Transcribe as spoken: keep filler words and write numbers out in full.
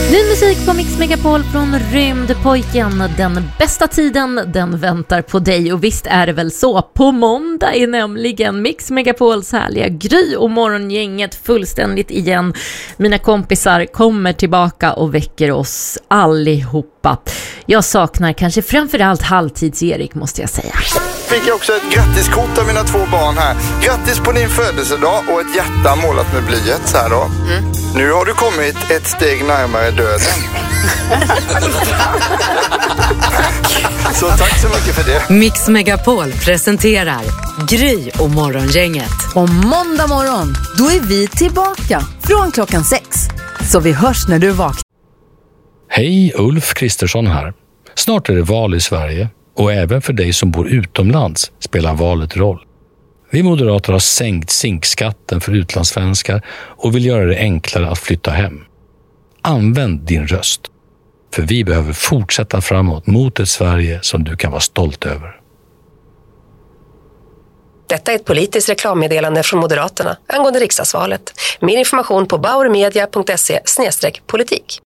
Ny musik på Mix Megapol från Rymdpojken. Den bästa tiden, den väntar på dig. Och visst är det väl så. På måndag är nämligen Mix Megapols härliga Gry och morgongänget fullständigt igen. Mina kompisar kommer tillbaka och väcker oss allihopa. Jag saknar kanske framförallt halvtids-Erik, måste jag säga. Fick jag också ett grattiskort av mina två barn här. Grattis på din födelsedag och ett hjärta målat med blyet så här då. Mm. Nu har du kommit ett steg närmare döden. Så tack så mycket för det. Mix Megapol presenterar Gry och morgongänget. Och måndag morgon, då är vi tillbaka från klockan sex. Så vi hörs när du vaknar. Hej, Ulf Kristersson här. Snart är det val i Sverige. Och även för dig som bor utomlands spelar valet roll. Vi moderater har sänkt zinkskatten för utlandssvenskar och vill göra det enklare att flytta hem. Använd din röst. För vi behöver fortsätta framåt mot ett Sverige som du kan vara stolt över. Detta är ett politiskt reklammeddelande från Moderaterna angående riksdagsvalet. Mer information på bauermedia punkt se slash politik.